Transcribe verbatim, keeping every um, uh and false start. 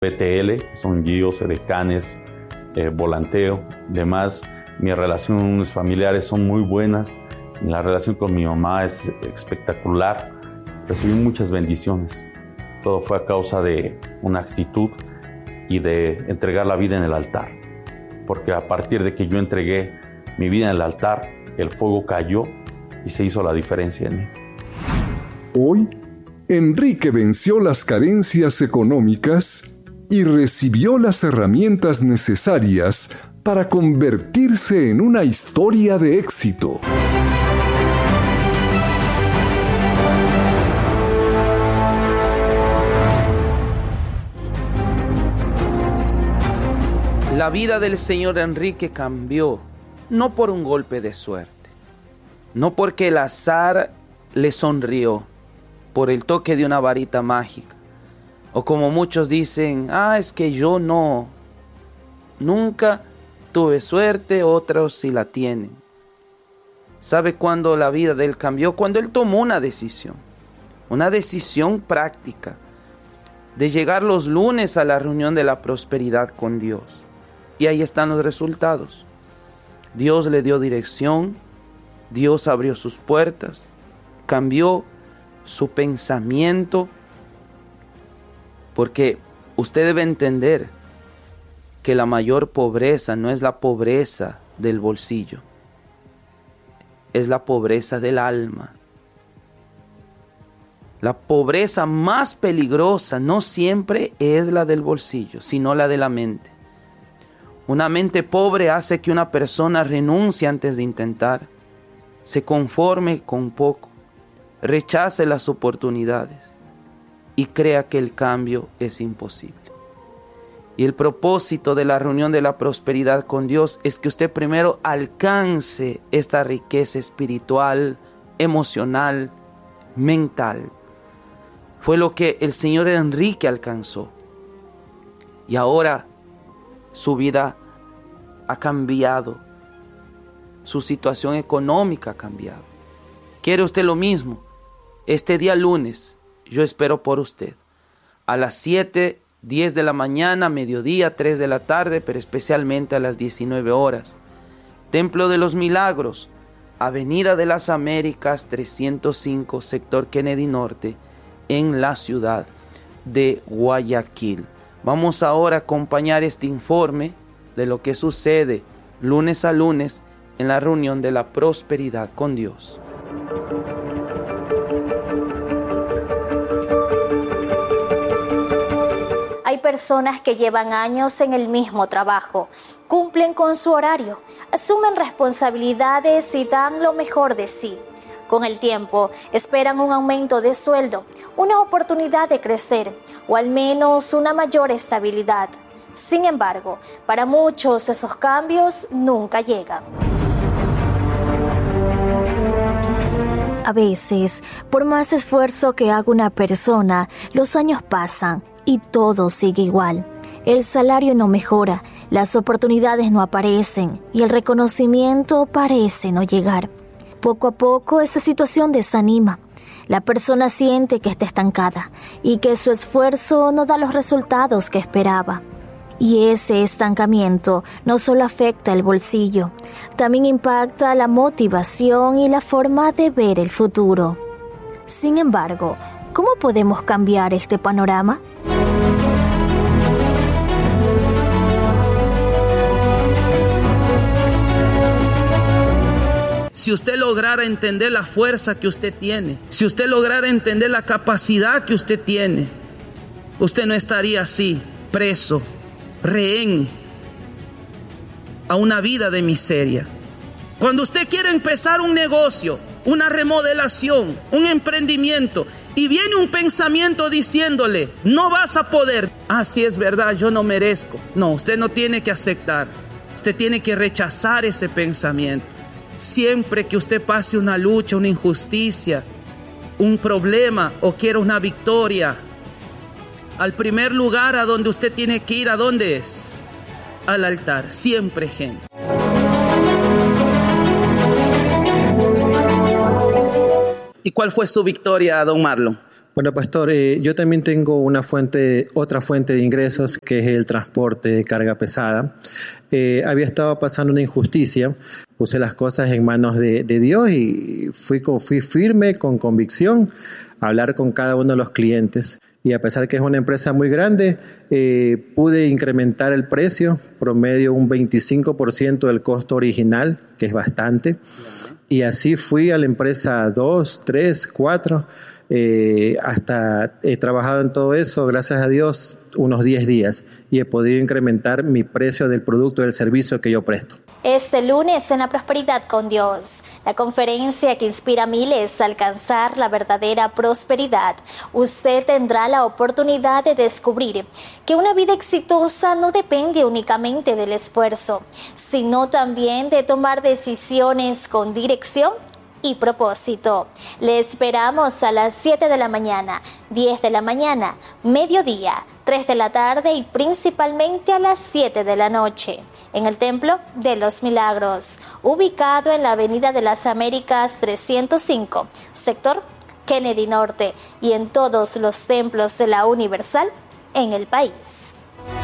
B T L, son guíos, edecanes, eh, volanteo, demás. Mis relaciones familiares son muy buenas. La relación con mi mamá es espectacular. Recibí muchas bendiciones. Todo fue a causa de una actitud y de entregar la vida en el altar. Porque a partir de que yo entregué mi vida en el altar, el fuego cayó y se hizo la diferencia en mí. Hoy, Enrique venció las carencias económicas y recibió las herramientas necesarias para convertirse en una historia de éxito. La vida del señor Enrique cambió, no por un golpe de suerte, no porque el azar le sonrió, por el toque de una varita mágica, o como muchos dicen, ah, es que yo no, nunca tuve suerte, otros sí la tienen. ¿Sabe cuándo la vida de él cambió? Cuando él tomó una decisión, una decisión práctica, de llegar los lunes a la reunión de la prosperidad con Dios. Y ahí están los resultados. Dios le dio dirección, Dios abrió sus puertas, cambió su pensamiento, porque usted debe entender que la mayor pobreza no es la pobreza del bolsillo, es la pobreza del alma. La pobreza más peligrosa no siempre es la del bolsillo, sino la de la mente. Una mente pobre hace que una persona renuncie antes de intentar, se conforme con poco, rechace las oportunidades y crea que el cambio es imposible. Y el propósito de la reunión de la prosperidad con Dios es que usted primero alcance esta riqueza espiritual, emocional, mental. Fue lo que el señor Enrique alcanzó. Y ahora su vida ha cambiado, su situación económica ha cambiado. ¿Quiere usted lo mismo? Este día lunes yo espero por usted a las siete, diez de la mañana, mediodía, tres de la tarde, pero especialmente a las diecinueve horas. Templo de los Milagros, Avenida de las Américas trescientos cinco, sector Kennedy Norte, en la ciudad de Guayaquil. Vamos ahora a acompañar este informe de lo que sucede lunes a lunes en la reunión de la prosperidad con Dios. Hay personas que llevan años en el mismo trabajo, cumplen con su horario, asumen responsabilidades y dan lo mejor de sí. Con el tiempo, esperan un aumento de sueldo, una oportunidad de crecer o al menos una mayor estabilidad. Sin embargo, para muchos esos cambios nunca llegan. A veces, por más esfuerzo que haga una persona, los años pasan y todo sigue igual. El salario no mejora, las oportunidades no aparecen y el reconocimiento parece no llegar. Poco a poco esa situación desanima. La persona siente que está estancada y que su esfuerzo no da los resultados que esperaba. Y ese estancamiento no solo afecta el bolsillo, también impacta la motivación y la forma de ver el futuro. Sin embargo, ¿cómo podemos cambiar este panorama? Si usted lograra entender la fuerza que usted tiene, si usted lograra entender la capacidad que usted tiene, usted no estaría así, preso, rehén a una vida de miseria. Cuando usted quiere empezar un negocio, una remodelación, un emprendimiento, y viene un pensamiento diciéndole, no vas a poder. Ah, sí, es verdad, yo no merezco. No, usted no tiene que aceptar. Usted tiene que rechazar ese pensamiento. Siempre que usted pase una lucha, una injusticia, un problema o quiera una victoria, al primer lugar a donde usted tiene que ir, ¿a dónde es? Al altar, siempre, gente. ¿Y cuál fue su victoria, don Marlon? Bueno, pastor, eh, yo también tengo una fuente, otra fuente de ingresos, que es el transporte de carga pesada. Eh, había estado pasando una injusticia, puse las cosas en manos de, de Dios y fui, con, fui firme, con convicción, a hablar con cada uno de los clientes. Y a pesar que es una empresa muy grande, eh, pude incrementar el precio, promedio un veinticinco por ciento del costo original, que es bastante. Y así fui a la empresa dos, tres, cuatro, eh, hasta he trabajado en todo eso, gracias a Dios, unos diez días y he podido incrementar mi precio del producto, del servicio que yo presto. Este lunes en La Prosperidad con Dios, la conferencia que inspira a miles a alcanzar la verdadera prosperidad, usted tendrá la oportunidad de descubrir que una vida exitosa no depende únicamente del esfuerzo, sino también de tomar decisiones con dirección y propósito. Le esperamos a las siete de la mañana, diez de la mañana, mediodía, tres de la tarde y principalmente a las siete de la noche en el Templo de los Milagros, ubicado en la Avenida de las Américas trescientos cinco, sector Kennedy Norte, y en todos los templos de la Universal en el país.